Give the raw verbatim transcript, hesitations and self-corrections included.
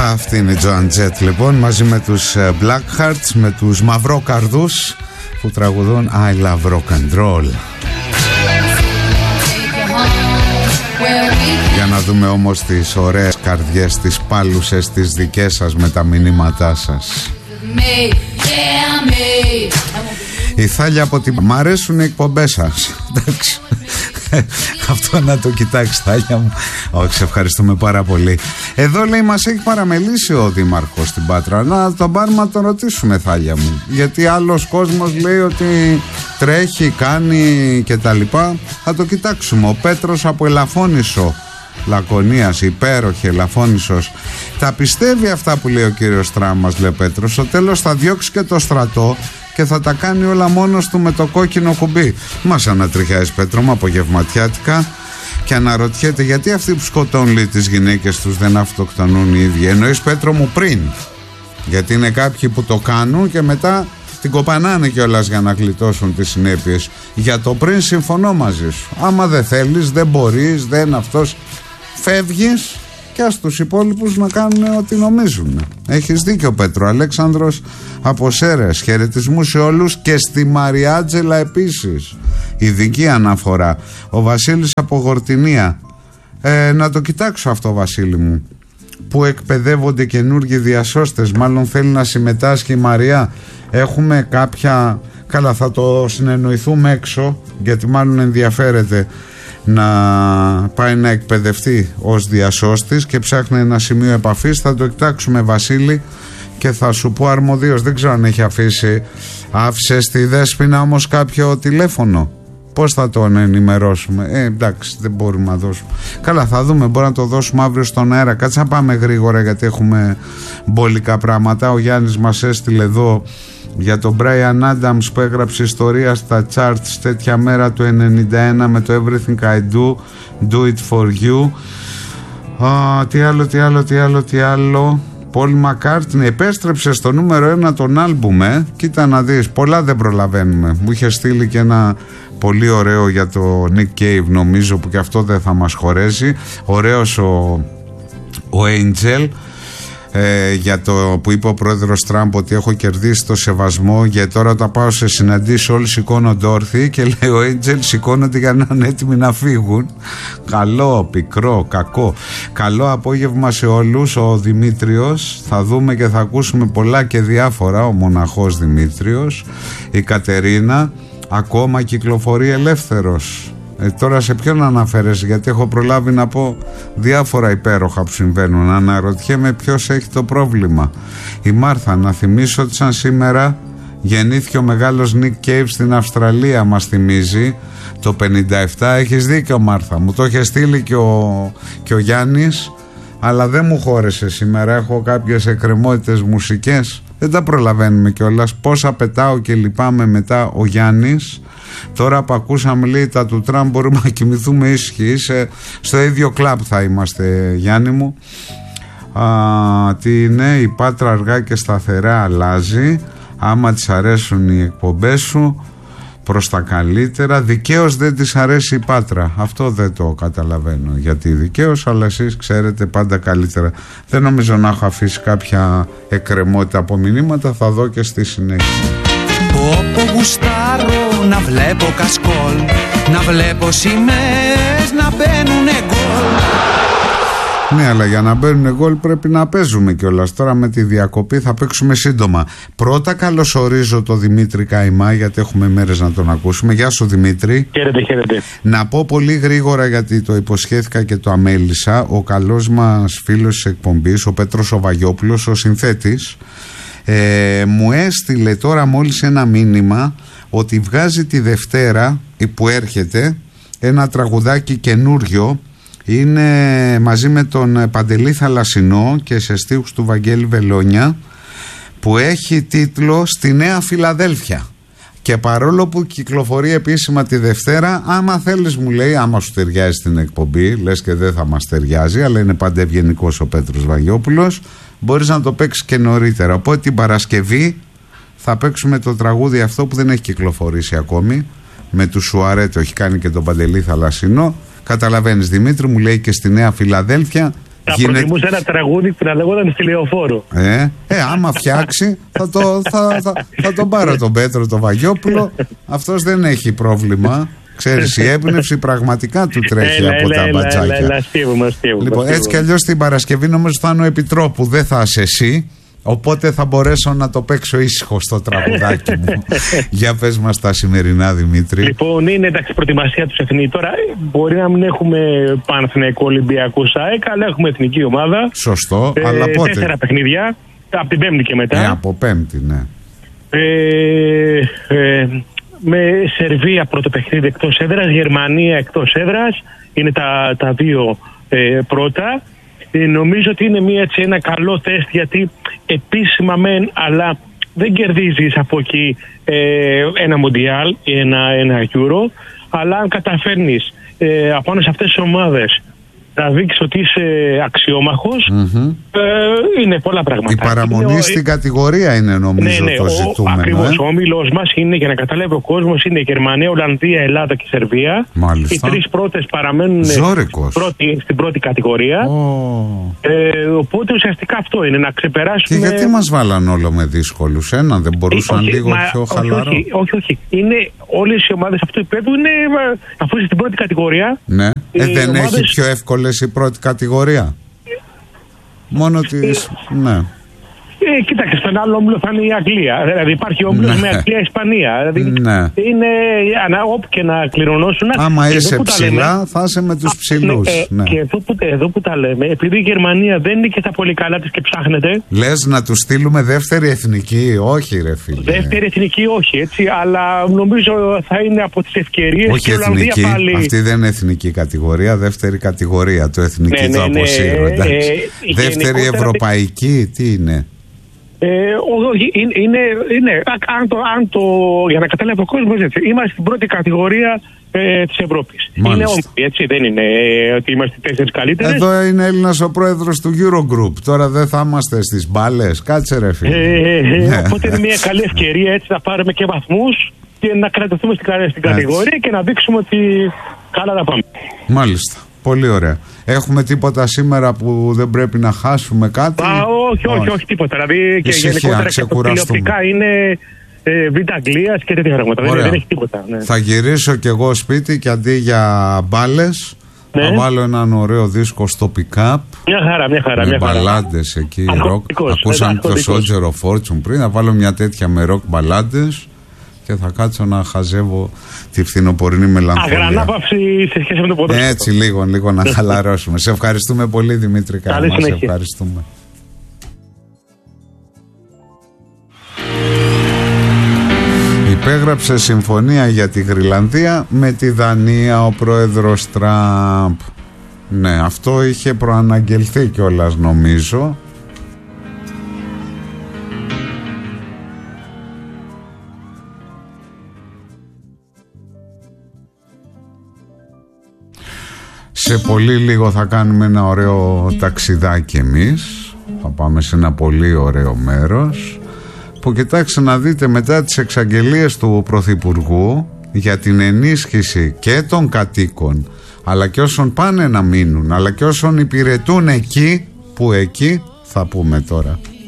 Αυτή είναι η Joan Jett λοιπόν, μαζί με τους Blackhearts, με τους μαυρόκαρδους που τραγουδούν I love rock and roll. Για να δούμε όμως τις ωραίες καρδιές, τις πάλουσες, τις δικές σας με τα μηνύματά σας. Η Θάλια από την... Μ' αρέσουν οι εκπομπές σας. Εντάξει. Αυτό να το κοιτάξει, Θάλια μου. Όχι, σε ευχαριστούμε πάρα πολύ. Εδώ λέει μας έχει παραμελήσει ο Δήμαρχος στην Πάτρα. Να τον πάρουμε να τον ρωτήσουμε, Θάλια μου. Γιατί άλλος κόσμος λέει ότι τρέχει, κάνει και τα λοιπά. Θα το κοιτάξουμε. Ο Πέτρος από Ελαφώνησο Λακωνίας, υπέροχη Ελαφώνησος, τα πιστεύει αυτά που λέει ο κύριος Τράμας, λέει ο Πέτρος. Στο τέλος θα διώξει και το στρατό και θα τα κάνει όλα μόνος του με το κόκκινο κουμπί. Μας ανατριχιάζει, Πέτρο μου, απογευματιάτικα, και αναρωτιέται γιατί αυτοί που σκοτώνουν, λέει, τις γυναίκες τους δεν αυτοκτονούν οι ίδιοι. Εννοείς, Πέτρο μου, πριν? Γιατί είναι κάποιοι που το κάνουν και μετά την κοπανάνε κιόλας για να γλιτώσουν τις συνέπειες. Για το πριν συμφωνώ μαζί σου. Άμα δεν θέλεις, δεν μπορείς, δεν αυτός, φεύγεις και ας τους υπόλοιπους να κάνουν ό,τι νομίζουν. Έχεις δίκιο, Πέτρο. Αλέξανδρος από Σέρες, χαιρετισμούς σε όλους και στη Μαριάτζελα επίσης, ειδική αναφορά. Ο Βασίλης από Γορτινία, ε, να το κοιτάξω αυτό, Βασίλη μου, που εκπαιδεύονται καινούργιοι διασώστες. Μάλλον θέλει να συμμετάσχει η Μαριά. Έχουμε κάποια... Καλά, θα το συνεννοηθούμε έξω, γιατί μάλλον ενδιαφέρεται να πάει να εκπαιδευτεί ως διασώστης και ψάχνει ένα σημείο επαφής. Θα το κοιτάξουμε, Βασίλη, και θα σου πω αρμοδίως. Δεν ξέρω αν έχει αφήσει. Άφησε στη Δέσποινα όμως κάποιο τηλέφωνο? Πώς θα τον ενημερώσουμε? Ε, εντάξει, δεν μπορούμε να δώσουμε. Καλά, θα δούμε, μπορεί να το δώσουμε αύριο στον αέρα. Κάτσε να πάμε γρήγορα, γιατί έχουμε μπόλικα πράγματα. Ο Γιάννης μας έστειλε εδώ για τον Brian Adams που έγραψε ιστορία στα charts τέτοια μέρα του ενενήντα ένα με το Everything I Do, Do It For You. Α, τι άλλο, τι άλλο, τι άλλο, τι άλλο. Paul McCartney επέστρεψε στο νούμερο ένα των άλμπουμ, ε. Κοίτα να δεις, πολλά δεν προλαβαίνουμε. Μου είχε στείλει και ένα πολύ ωραίο για το Nick Cave, νομίζω, που και αυτό δεν θα μας χωρέσει. Ωραίος ο, ο Angel, ε, για το που είπε ο πρόεδρος Τραμπ ότι έχω κερδίσει το σεβασμό, γιατί τώρα όταν πάω σε συναντήσεις όλοι σηκώνονται όρθιοι, και λέει ο Angel σηκώνονται για να είναι έτοιμοι να φύγουν. Καλό, πικρό, κακό. Καλό απόγευμα σε όλους. Ο Δημήτριος, θα δούμε και θα ακούσουμε πολλά και διάφορα. Ο μοναχός Δημήτριος. Η Κατερίνα ακόμα κυκλοφορεί ελεύθερος. Ε, τώρα σε ποιον αναφέρεσαι? Γιατί έχω προλάβει να πω διάφορα υπέροχα που συμβαίνουν. Αναρωτιέμαι ποιος έχει το πρόβλημα. Η Μάρθα, να θυμίσω ότι σαν σήμερα γεννήθηκε ο μεγάλος Nick Cave στην Αυστραλία, μας θυμίζει, το πενήντα επτά. Έχεις δίκιο, Μάρθα, μου το είχε στείλει και ο, και ο Γιάννης, αλλά δεν μου χώρεσε σήμερα. Έχω κάποιες εκκρεμότητες μουσικές, δεν τα προλαβαίνουμε κιόλας. Πόσα πετάω και λυπάμαι μετά ο Γιάννης. Τώρα που ακούσαμε, λέει, τα του Τραμπ, μπορούμε να κοιμηθούμε ήσυχοι. Είσαι στο ίδιο κλαμπ θα είμαστε, Γιάννη μου. Α, τι είναι, η Πάτρα αργά και σταθερά αλλάζει. Άμα της αρέσουν οι εκπομπές σου, προς τα καλύτερα. Δικαίως δεν της αρέσει η Πάτρα. Αυτό δεν το καταλαβαίνω γιατί δικαίως, αλλά εσείς ξέρετε πάντα καλύτερα. Δεν νομίζω να έχω αφήσει κάποια εκκρεμότητα από μηνύματα. Θα δω και στη συνέχεια. Όπου γουστάρω να βλέπω κασκόλ, να βλέπω σημαίες να μπαίνουνε γκολ. Ναι, αλλά για να μπαίνουν γκολ πρέπει να παίζουμε κιόλας. Τώρα με τη διακοπή θα παίξουμε σύντομα. Πρώτα καλωσορίζω το Δημήτρη Καϊμά, γιατί έχουμε μέρες να τον ακούσουμε. Γεια σου, Δημήτρη. Χαίρετε, χαίρετε. Να πω πολύ γρήγορα, γιατί το υποσχέθηκα και το αμέλησα. Ο καλός μας φίλος της εκπομπής, ο Πέτρος ο Βαγιόπουλος, ο συνθέτης, ε, μου έστειλε τώρα μόλις ένα μήνυμα ότι βγάζει τη Δευτέρα που έρχεται ένα τραγουδάκι καινούριο. Είναι μαζί με τον Παντελή Θαλασσινό και σε στίχους του Βαγγέλη Βελόνια, που έχει τίτλο «Στη Νέα Φιλαδέλφια». Και παρόλο που κυκλοφορεί επίσημα τη Δευτέρα, άμα θέλεις, μου λέει, άμα σου ταιριάζει την εκπομπή, λες και δεν θα μας ταιριάζει, αλλά είναι πάντα ευγενικός ο Πέτρος Βαγιόπουλος, μπορείς να το παίξεις και νωρίτερα. Οπότε την Παρασκευή θα παίξουμε το τραγούδι αυτό που δεν έχει κυκλοφορήσει ακόμη, με του Σουαρέτο, έχει κάνει και τον Παντελή Θαλασσινό. Καταλαβαίνεις, Δημήτρη, μου λέει, και στη Νέα Φιλαδέλφια Θα Γίνεται... προτιμούσα ένα τραγούδι που να λεγόταν στη Λεωφόρο. Ε, ε άμα φτιάξει, θα, το, θα, θα, θα τον πάρω τον Πέτρο τον Βαγιόπουλο. Αυτός δεν έχει πρόβλημα. Ξέρεις, η έμπνευση πραγματικά του τρέχει έλα, από έλα, τα έλα, μπατζάκια. Έλα, έλα, στίβουμε, στίβουμε, λοιπόν, στίβουμε. Έτσι κι αλλιώς την Παρασκευή νομίζω θα είναι ο Επιτρόπου, δεν θα είσαι εσύ. Οπότε θα μπορέσω να το παίξω ήσυχο στο τραγουδάκι μου. Για πες μας τα σημερινά, Δημήτρη. Λοιπόν, είναι εντάξει προετοιμασία του εθνική. Τώρα μπορεί να μην έχουμε Παναθηναϊκό, Ολυμπιακό, ΣΑΕΚ, αλλά έχουμε εθνική ομάδα. Σωστό, ε, αλλά πότε? Τέσσερα παιχνίδια, από την Πέμπτη και μετά. Ε, από Πέμπτη, ναι. Ε, ε, με Σερβία πρώτο παιχνίδι εκτός έδρας, Γερμανία εκτός έδρας. Είναι τα, τα δύο ε, πρώτα. Ε, νομίζω ότι είναι μια, έτσι, ένα καλό τεστ, γιατί επίσημα μεν, αλλά δεν κερδίζεις από εκεί ε, ένα Μοντιάλ ή ένα, ένα Euro, αλλά αν καταφέρνεις ε, απάνω σε αυτές τις ομάδες να δείξεις ότι είσαι αξιόμαχος, mm-hmm. ε, είναι πολλά πράγματα. Η παραμονή είναι, στην κατηγορία είναι νομίζω ναι, ναι, το ζητούμενο. Ακριβώς, ε? ο όμιλος μας είναι, για να καταλάβει ο κόσμος, είναι Γερμανία, Ολλανδία, Ελλάδα και Σερβία. Μάλιστα. Οι τρεις πρώτες παραμένουν πρώτη, στην πρώτη κατηγορία. Oh. Ε, οπότε ουσιαστικά αυτό είναι, να ξεπεράσουμε... Και γιατί μας βάλαν όλο με δύσκολους, έναν δεν μπορούσαν όχι, λίγο μα, πιο χαλαρό? Όχι, όχι, όχι. Είναι, όλες οι ομάδες αυτού του επίπεδου είναι, αφού είσαι στην πρώτη κατηγορία... Ναι, ε, δεν ομάδες... έχει πιο εύκολες η πρώτη κατηγορία. Μόνο της... ναι. Ε, κοίταξε, στον άλλο όμιλο θα είναι η Αγγλία. Δηλαδή υπάρχει όμιλο ναι. με Αγγλία-Ισπανία. Δηλαδή ναι. είναι όπου και να κληρονώσουν. Άμα είσαι ψηλά, λέμε, θα είσαι με τους ψηλούς. Ε, ναι. Και εδώ που, εδώ που τα λέμε, επειδή η Γερμανία δεν είναι και στα πολύ καλά της και ψάχνεται. Λες να τους στείλουμε δεύτερη εθνική? Όχι, ρε φίλε. Δεύτερη εθνική, όχι, έτσι. Αλλά νομίζω θα είναι από τις ευκαιρίες. Όχι εθνική. Πάλι... Αυτή δεν είναι εθνική κατηγορία, δεύτερη κατηγορία. Το εθνική ναι, το ναι, αποσύρω. Ναι, ε, δεύτερη ευρωπαϊκή, τι είναι? Ε, όχι, είναι, είναι, είναι αν, το, αν το, για να καταλάβει ο κόσμος, έτσι, είμαστε στην πρώτη κατηγορία ε, της Ευρώπης. Μάλιστα. Είναι όμορφη, έτσι, δεν είναι ε, ότι είμαστε τέσσερις καλύτερες. Εδώ είναι Έλληνας ο πρόεδρος του Eurogroup, τώρα δεν θα είμαστε στις μπάλες, κάτσε ρε φίλε. Ε, ε, οπότε είναι μια καλή ευκαιρία έτσι να πάρουμε και βαθμούς και να κρατηθούμε στην, στην κατηγορία και να δείξουμε ότι καλά να πάμε. Μάλιστα. Πολύ ωραία. Έχουμε τίποτα σήμερα που δεν πρέπει να χάσουμε κάτι? Α, όχι, όχι, όχι, όχι τίποτα. Δηλαδή και γενικότερα και τηλεοπτικά είναι ε, Β' Αγγλίας και τέτοια πράγματα. Δεν, δεν έχει τίποτα. Ναι. Θα γυρίσω κι εγώ σπίτι και αντί για μπάλες ναι. θα βάλω έναν ωραίο δίσκο στο pick-up. Μια χαρά, μια χαρά. Με μπαλάντες εκεί. Ακούσαμε το Soldier of Fortune πριν. Θα βάλω μια τέτοια με rock μπαλάντες και θα κάτσω να χαζεύω τη φθινοπορεινή μελαγχολία. Αγρανάπαυση σε σχέση με το ποδόσφαιρο. Έτσι λίγο, λίγο να χαλαρώσουμε. Σε ευχαριστούμε πολύ, Δημήτρη Καραμά. Σε ευχαριστούμε. Υπέγραψε συμφωνία για τη Γρυλανδία με τη Δανία ο πρόεδρος Τραμπ. Ναι, αυτό είχε προαναγγελθεί κιόλας νομίζω. Σε πολύ λίγο θα κάνουμε ένα ωραίο ταξιδάκι εμείς. Θα πάμε σε ένα πολύ ωραίο μέρος που, κοιτάξτε να δείτε, μετά τις εξαγγελίες του Πρωθυπουργού για την ενίσχυση και των κατοίκων αλλά και όσων πάνε να μείνουν αλλά και όσων υπηρετούν εκεί, που εκεί θα πούμε τώρα.